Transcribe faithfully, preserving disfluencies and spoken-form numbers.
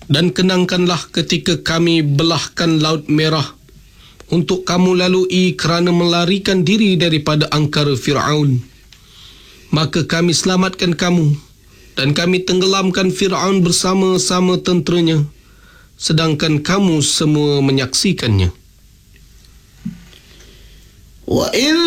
Dan kenangkanlah ketika kami belahkan Laut Merah untuk kamu lalui kerana melarikan diri daripada angkara Fir'aun. Maka kami selamatkan kamu dan kami tenggelamkan Fir'aun bersama-sama tenteranya, sedangkan kamu semua menyaksikannya. Wa